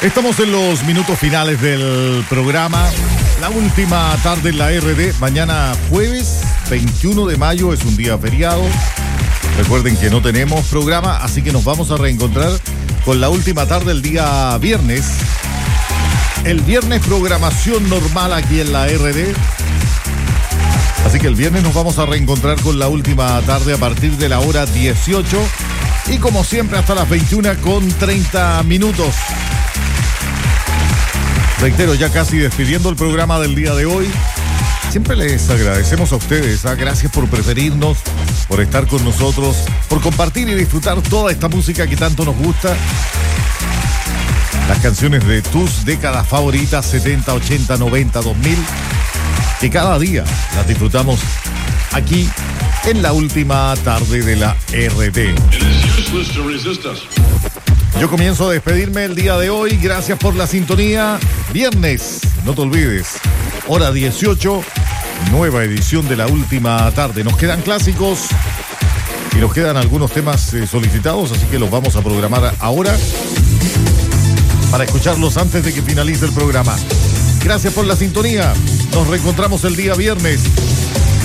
Estamos en los minutos finales del programa. La última tarde en la RD. Mañana jueves 21 de mayo es un día feriado. Recuerden que no tenemos programa, así que nos vamos a reencontrar con la última tarde el día viernes. El viernes programación normal aquí en la RD. Así que el viernes nos vamos a reencontrar con la última tarde a partir de la hora 18. Y como siempre hasta las 21:30. Reitero, ya casi despidiendo el programa del día de hoy. Siempre les agradecemos a ustedes, gracias por preferirnos, por estar con nosotros, por compartir y disfrutar toda esta música que tanto nos gusta. Las canciones de tus décadas favoritas, 70, 80, 90, 2000, que cada día las disfrutamos aquí en la última tarde de la RD. Yo comienzo a despedirme el día de hoy. Gracias por la sintonía. Viernes, no te olvides, hora 18, nueva edición de la última tarde. Nos quedan clásicos y nos quedan algunos temas solicitados, así que los vamos a programar ahora para escucharlos antes de que finalice el programa. Gracias por la sintonía. Nos reencontramos el día viernes.